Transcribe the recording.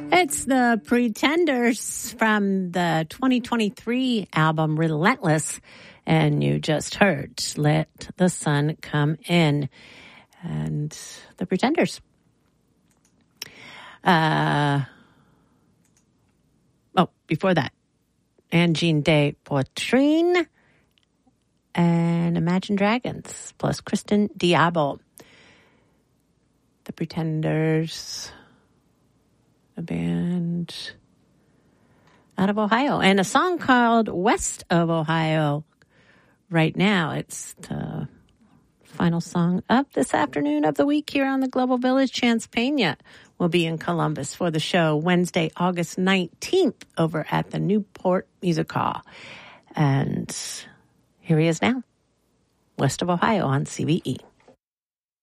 It's the Pretenders from the 2023 album Relentless, and you just heard Let the Sun Come In. And the Pretenders. Before that, Angine de Poitrine and Imagine Dragons plus Kristen Diabo. The Pretenders, a band out of Ohio, and a song called West of Ohio. Right now, it's the final song up this afternoon of the week here on the Global Village. Chance Pena will be in Columbus for the show Wednesday, August 19th over at the Newport Music Hall. And here he is now, West of Ohio on CBE.